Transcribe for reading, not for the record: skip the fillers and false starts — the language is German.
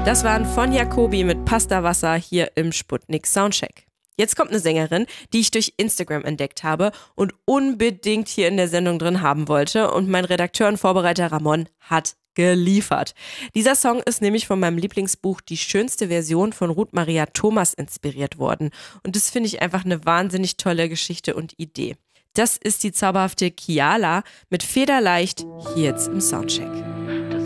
Das waren von Jacobi mit Pasta Wasser hier im Sputnik Soundcheck. Jetzt kommt eine Sängerin, die ich durch Instagram entdeckt habe und unbedingt hier in der Sendung drin haben wollte. Und mein Redakteur und Vorbereiter Ramon hat geliefert. Dieser Song ist nämlich von meinem Lieblingsbuch Die schönste Version von Ruth Maria Thomas inspiriert worden. Und das finde ich einfach eine wahnsinnig tolle Geschichte und Idee. Das ist die zauberhafte Kiala mit Federleicht hier jetzt im Soundcheck.